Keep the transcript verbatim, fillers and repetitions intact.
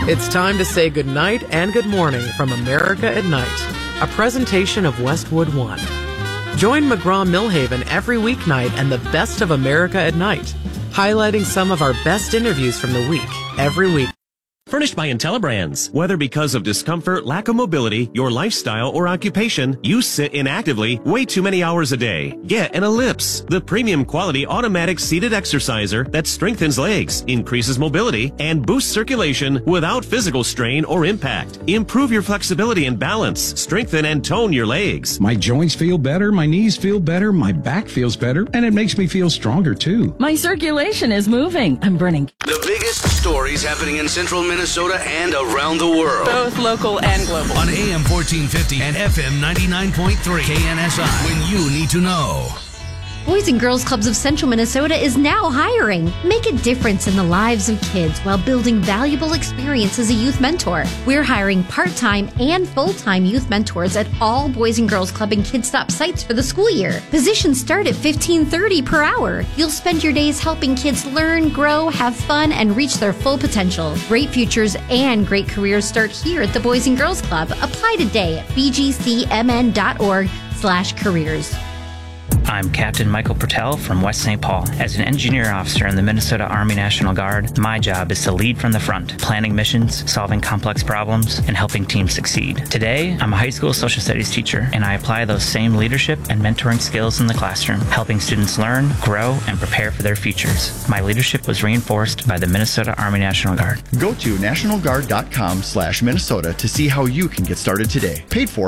It's time to say goodnight and good morning from America at Night, a presentation of Westwood One. Join McGraw-Millhaven every weeknight and the best of America at Night, highlighting some of our best interviews from the week every week. Furnished by IntelliBrands. Whether because of discomfort, lack of mobility, your lifestyle, or occupation, you sit inactively way too many hours a day. Get an Ellipse, the premium quality automatic seated exerciser that strengthens legs, increases mobility, and boosts circulation without physical strain or impact. Improve your flexibility and balance. Strengthen and tone your legs. My joints feel better, my knees feel better, my back feels better, and it makes me feel stronger too. My circulation is moving. I'm burning. The biggest stories happening in central Minnesota and around the world. Both local and global. On A M fourteen fifty and F M ninety-nine point three K N S I. When you need to know. Boys and Girls Clubs of Central Minnesota is now hiring. Make a difference in the lives of kids while building valuable experience as a youth mentor. We're hiring part-time and full-time youth mentors at all Boys and Girls Club and Kids Stop sites for the school year. Positions start at fifteen thirty per hour. You'll spend your days helping kids learn, grow, have fun, and reach their full potential. Great futures and great careers start here at the Boys and Girls Club. Apply today at b g c m n dot org slash careers. I'm Captain Michael Pertell from West Saint Paul. As an engineer officer in the Minnesota Army National Guard, my job is to lead from the front, planning missions, solving complex problems, and helping teams succeed. Today, I'm a high school social studies teacher, and I apply those same leadership and mentoring skills in the classroom, helping students learn, grow, and prepare for their futures. My leadership was reinforced by the Minnesota Army National Guard. Go to national guard dot com slash Minnesota to see how you can get started today. Paid for